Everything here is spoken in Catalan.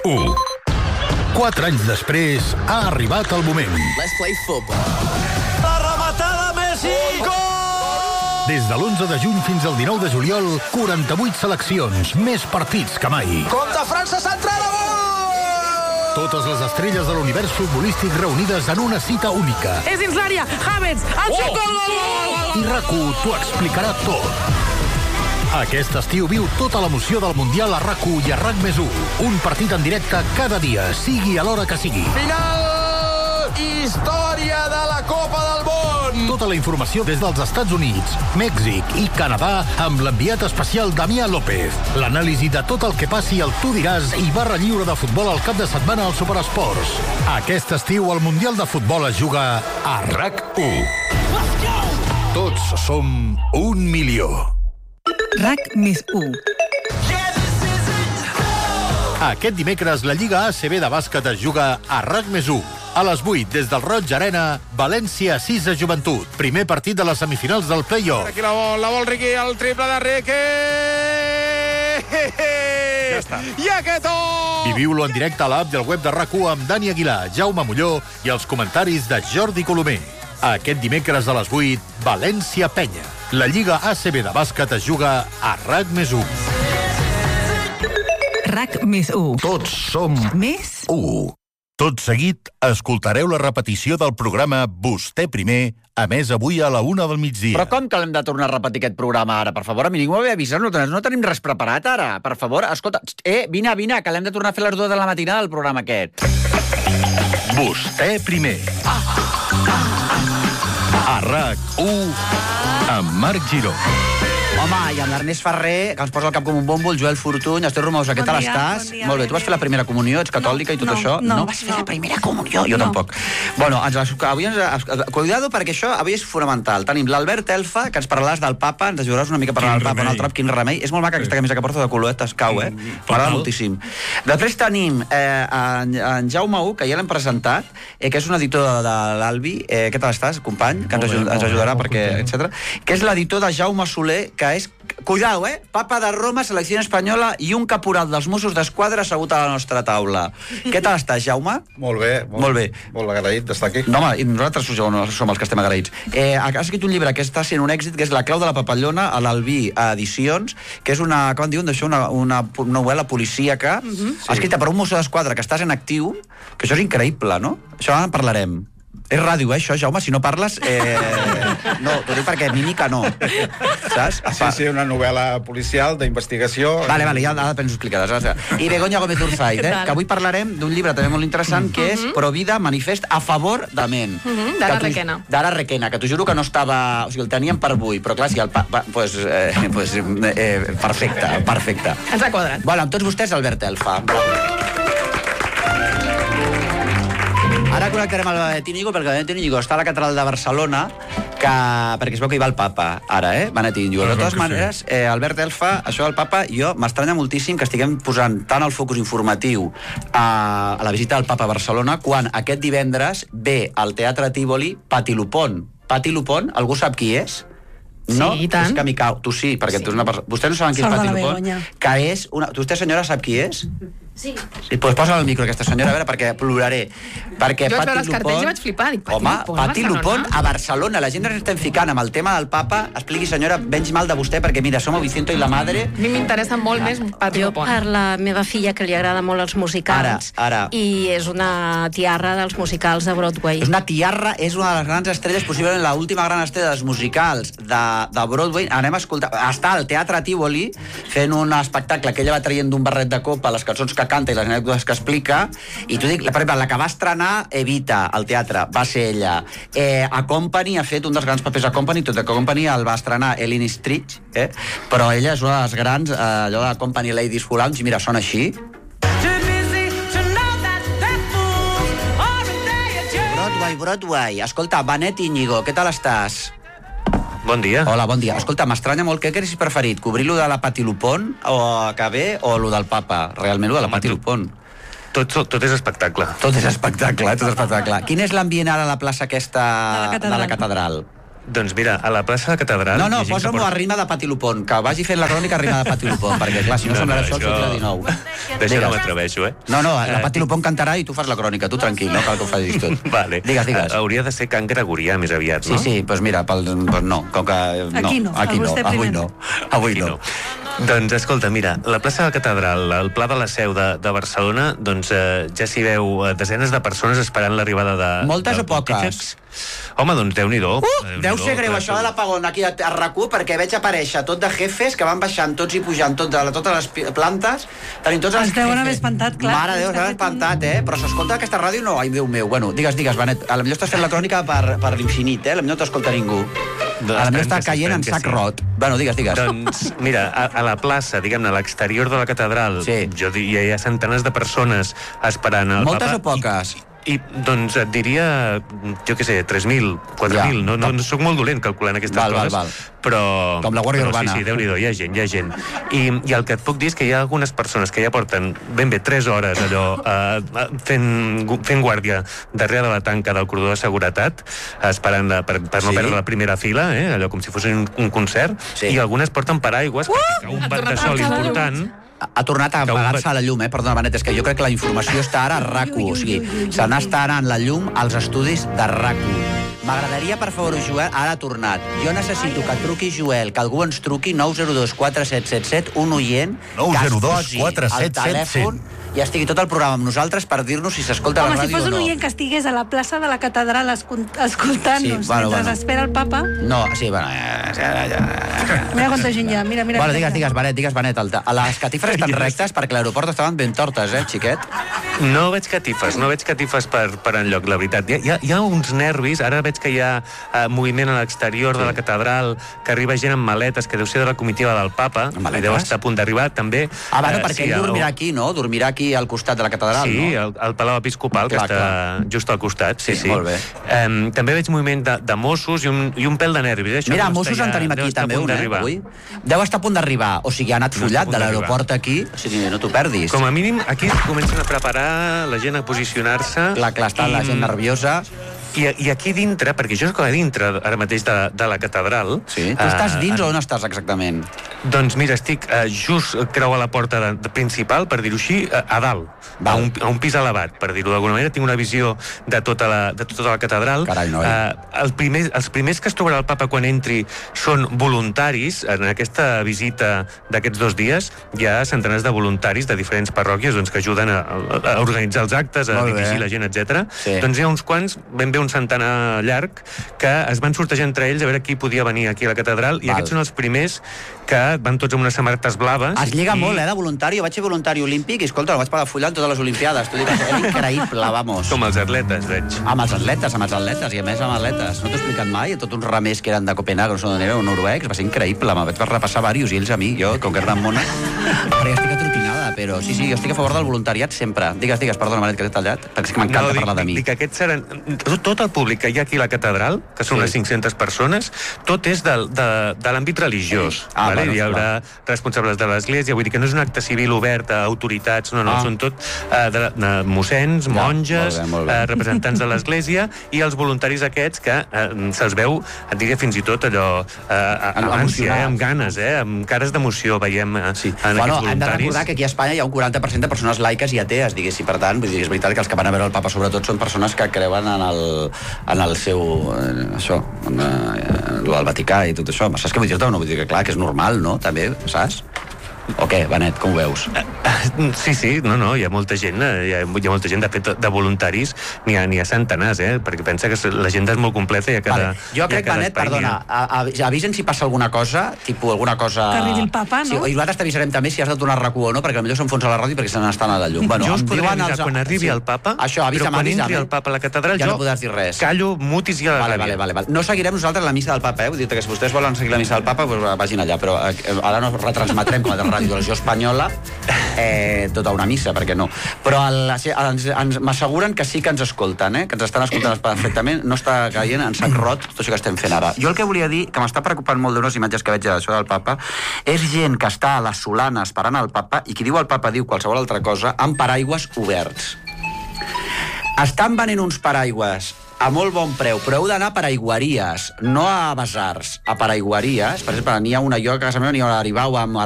1. 4 anys després ha arribat el moment. Let's play football. La rematada Messi! Gol! Des de l'11 de juny fins al 19 de juliol, 48 seleccions, més partits que mai. Compte França centrada, gol! Totes les estrelles de l'univers futbolístic reunides en una cita única. És dins l'àrea, Havertz, el xut, gol! I RAC1 t'ho explicarà tot. Aquest estiu viu tota l'emoció del Mundial a RAC1 i a RAC+1. Un partit en directe cada dia, sigui a l'hora que sigui. Final! Història de la Copa del Món! Tota la informació des dels Estats Units, Mèxic i Canadà amb l'enviat especial Damià López. L'anàlisi de tot el que passi al Tu diràs i barra lliure de futbol al cap de setmana al Superesports. Aquest estiu el Mundial de Futbol es juga a RAC1. Tots som 1 milió. RAC+1. Aquest dimecres la Lliga ACB de bàsquet es juga a RAC+1. A les 8, des del Roig Arena, València 6 a Joventut. Primer partit de les semifinals del play-off. Aquí la vol Riqui, el triple de Riqui! Ja està. I aquest Viviu-lo en directe a l'app del web de RAC1 amb Dani Aguilar, Jaume Molló i els comentaris de Jordi Colomer. Aquest dimecres a les 8, València-Penya. La Lliga ACB de bàsquet es juga a RAC+1. RAC+1. Tots som Més 1. Tot seguit, escoltareu la repetició del programa Vostè Primer, a més avui a la 1 del migdia. Però com que l'hem de tornar a repetir aquest programa ara? Per favor, a mi ningú m'havia avisat, no tenim res preparat ara. Per favor, escolta, vine, que l'hem de tornar a fer a les 2 de la matinada del programa aquest. Vostè Primer. A RAC1 amb Marc Giró. Home, i amb l'Ernest Ferrer, que ens posa el cap com un bombo, el Joel Fortuny, Esther Romosa, què tal estàs? Bon dia. Molt bé, tu vas fer la primera comunió, ets catòlica i tot això? No. Vas fer la primera comunió? Jo tampoc. Bueno, cuidado, perquè això avui és fonamental. Tenim l'Albert Elfa, que ens parlaràs del papa, ens ajudaràs una mica a parlar del papa un altre cop, quin remei. És molt maca aquesta camisa que porto de coloret, escau, m'agrada moltíssim. Després tenim en Jaume U, que ja l'hem presentat, que és un editor de l'Albi. Què tal estàs, company? Que ens ajudarà perquè, etc. Que és l'editor de Jaume Soler, que és, cuidao, papa de Roma, selecció espanyola i un caporal dels Mossos d'Esquadra assegut a la nostra taula. Què tal estàs, Jaume? Molt bé. Molt bé. Molt agraït d'estar aquí. No, home, i nosaltres som els que estem agraïts. Has escrit un llibre que està sent un èxit, que és La clau de la papallona, a l'Albí Edicions, que és una, com en diuen d'això, una novel·la policíaca, escrita per un mosso d'esquadra que estàs en actiu, que això és increïble, no? Això ara en parlarem. És ràdio, això, Jaume, si no parles... No, t'ho dic perquè mímica no. Saps? Sí, una novel·la policial d'investigació... Vale, ja ara penso explicar-les. I Begoña Gómez Urzaiz, que avui parlarem d'un llibre també molt interessant, que és Provida, manifest a favor de ment. D'Ara Requena. D'Ara Requena, que t'ho juro que no estava... O sigui, el teníem per avui, però clar, si el perfecte. Ens ha quadrat. Bueno, amb tots vostès, Albert Elfa. Ara connectarem el Benet Íñigo, perquè el Benet Íñigo està a la catedral de Barcelona, perquè es veu que hi va el papa, ara, Benet Íñigo. De totes maneres, Albert Elfa, això del papa, jo m'estranya moltíssim que estiguem posant tant el focus informatiu a la visita del papa a Barcelona, quan aquest divendres ve al Teatre Tívoli Pati Lupón. Pati Lupón, algú sap qui és? No? Sí, i tant. És que m'hi cau. Tu sí, perquè tu és una persona... Vostès no saben qui és Pati Lupón? Que és una... Vostè, senyora, sap qui és? Sí. Sí, doncs posa el micro aquesta senyora, a veure, perquè ploraré. Perquè Jo vaig veure Pati els cartells Lupón... i vaig flipar. Dic, Pati Lupón a Barcelona. La gent ens estem ficant amb el tema del papa. Expliqui, senyora, menys mal de vostè, perquè mira, som a Vicento i la madre. A mi m'interessa molt més Pati Jo Lupón. per la meva filla, que li agrada molt els musicals, Ara. i és una tiarra dels musicals de Broadway. És una tiarra, és una de les grans estrelles, possiblement l'última gran estrella dels musicals de Broadway. Anem a escoltar. Està al Teatre Tívoli fent un espectacle que ella va traient d'un barret de copa les cançons que canta i les anècdotes que explica, i t'ho dic, per exemple, la que va estrenar Evita al teatre va ser ella. A Company ha fet un dels grans papers a Company, tot de Company el va estrenar Elin Stritch, però ella és una de les grans, allò de Company Ladies Full Lounge, i mira, sona així. Broadway. Escolta, Benet Íñigo, què tal estàs? Bon dia. Hola, bon dia. Escolta, m'estranya molt, què haguessis preferit? Cobrir-lo de la Pati Lupón o que ve, o lo del papa? Realment, lo de la Pati Lupón. Tot és espectacle. Tot és espectacle, tot és espectacle. Quin és l'ambient ara a la plaça aquesta de la catedral? Doncs mira, a la plaça de la Catedral... No, posa-m'ho a rima de Patilupón, que vagi fent la crònica a rima de Patilupón, perquè clar, si no semblarà això al segle XIX. D'això no m'atreveixo, No, la Patilupón cantarà i tu fas la crònica, tu tranquil, no cal que ho facis tot. Vale. Digues. Hauria de ser Can Gregorià més aviat, no? Sí, doncs mira, no, com que... Aquí no, avui no. Doncs escolta, mira, la plaça de la Catedral, el Pla de la Seu de Barcelona, doncs ja s'hi veu desenes de persones esperant l'arribada de... Moltes o poques? Home, doncs Déu-n'hi-do. Deu ser greu això de l'apagón aquí a RAC1, perquè veig aparèixer tot de jefes que van baixant tots i pujant totes les plantes, tenim tots els jefes. Es deuen haver espantat, clar. Mare de Déu, s'han espantat, Però s'escolta aquesta ràdio? No, ai, Déu meu. Bueno, digues, Benet, a la millor estàs fent la crònica per l'infinit, a la millor no t'escolta ningú. A la millor està caient en sac rot. Bueno, digues. Doncs, mira, a la plaça, diguem-ne, a l'exterior de la catedral, jo diria, hi ha centenars de persones esperant el Papa. Moltes o poques? I doncs et diria, jo què sé, 3.000, 4.000, no soc molt dolent calculant aquestes coses, però... Com la Guàrdia Urbana. Sí, Déu-n'hi-do, hi ha gent. I el que et puc dir és que hi ha algunes persones que ja porten ben bé 3 hores allò fent guàrdia darrere de la tanca del cordó de seguretat, esperant per no perdre la primera fila, allò com si fos un concert, i algunes porten paraigües perquè cau un bat de sol important. Ha tornat a apagar-se la llum, perdona, Benet, és que jo crec que la informació està ara a RAC1, o sigui, se n'està anant la llum als estudis de RAC1. M'agradaria, per favor, Joel, ara ha tornat. Jo necessito que truqui Joel, que algú ens truqui 902 4777, un oient, 902 4777. al telèfon i estigui tot el programa amb nosaltres per dir-nos si s'escolta la ràdio o no. Home, si fos un oient que estigués a la plaça de la catedral escoltant-nos mentre espera el papa... No, sí, bueno... Mira quanta gent hi ha, mira. Bueno, digues, Benet, les catifes estan rectes perquè l'aeroport estaven ben tortes, xiquet? No veig catifes per enlloc, la veritat. Hi ha uns nervis, ara veig que hi ha moviment a l'exterior de la catedral, que arriba gent amb maletes, que deu ser de la comitiva del Papa, i deu estar a punt d'arribar, també. Perquè ell dormirà aquí, no? Dormirà aquí al costat de la catedral, no? Sí, al Palau Episcopal, que està just al costat. Sí. Molt bé. També veig moviment de Mossos i un pèl de nervis. Mira, Mossos en tenim aquí també un, avui. Deu estar a punt d'arribar, o sigui, ha anat follat de l'aeroport aquí, o sigui, no t'ho perdis. Com a mínim, aquí comencen a preparar la gent a posicionar-se. Clar, està la gent nerviosa. I aquí dintre, perquè jo soc a dintre ara mateix de la catedral... Sí? Tu estàs dins o on estàs exactament? Doncs mira, estic just creu a la porta principal, per dir-ho així, a dalt, a un pis elevat, per dir-ho d'alguna manera. Tinc una visió de tota la catedral. Carai, noi. Els primers que es trobarà el Papa quan entri són voluntaris. En aquesta visita d'aquests 2 dies hi ha centenars de voluntaris de diferents parròquies que ajuden a organitzar els actes, a dirigir la gent, etc. Doncs hi ha uns quants, ben bé un centenar llarg, que es van sortejar entre ells a veure qui podia venir aquí a la catedral, i aquests són els primers que van tots amb unes samarretes blaves. Es lliga molt, de voluntari. Jo vaig ser voluntari olímpic i, escolta, el vaig pagar fullant totes les olimpiades. T'ho dic, és increïble, vamos. Com els atletes, veig. Amb els atletes, i a més amb atletes. No t'ho he explicat mai? Tots uns ramers que eren de Copenhague, no sé d'on eren, noruecs, va ser increïble. Me'n vaig repassar diversos, i ells a mi, jo, com que eren mona, perquè estic atrotinada, però sí, jo estic a favor del voluntariat sempre. Digues, perdona, Benet, que t'he tallat, perquè és que m'encanta parlar de mi. Dic que aquests seran... Tot el públic que hi ha aquí a la catedral, que són unes 500 persones, tot és de l'àmbit religiós. Hi haurà responsables de l'església, vull dir que no és un acte civil obert a autoritats, no, són tot mossens, monges, representants de l'església, i els voluntaris aquests que se'ls veu, et diria fins i tot allò, amb ànsia, amb ganes, amb cares d'emoció veiem en aquests voluntaris. Hem de recordar que aquí a Espanya hi ha un 40% de persones laiques i atees, diguéssim, per tant, és veritat que els que van a veure el Papa sobretot són persones que creuen en el seu... això, el Vaticà i tot això. Saps què vull dir-te? No vull dir que, clar, que és normal, no? També, saps? O què, Benet, com ho veus? Sí, no, hi ha molta gent, de fet, de voluntaris, n'hi ha centenars, perquè pensa que l'agenda és molt completa i a cada espai. Jo crec, Benet, perdona, avisen si passa alguna cosa, tipus alguna cosa... Que arribi el Papa, no? I nosaltres t'avisarem també si has de donar RAC1 o no, perquè potser s'enfonsa la ràdio perquè se n'està anant la llum. Jo us podré avisar quan arribi el Papa, però quan entri el Papa a la catedral, ja no podràs dir res. Callo, mutis i a la ràdio. Vale. No seguirem nosaltres la missa del Papa, vull dir que si vostès volen seguir la missa del Papa, vagin allà, però ara no retransmetrem com a Ràdio Televisió Espanyola tota una missa, perquè no. Però m'asseguren que sí que ens escolten, que ens estan escoltant perfectament, no està caient en sac rot tot això que estem fent ara. Jo el que volia dir, que m'està preocupant molt d'unes imatges que veig d'això del Papa, és gent que està a la Solana esperant el Papa i qui diu el Papa diu qualsevol altra cosa amb paraigües oberts. Estan venent uns paraigües a molt bon preu, però heu d'anar a paraiguaries, no a basars, a paraiguaries. Per exemple, n'hi ha una, jo a casa meva n'hi ha a l'Aribau amb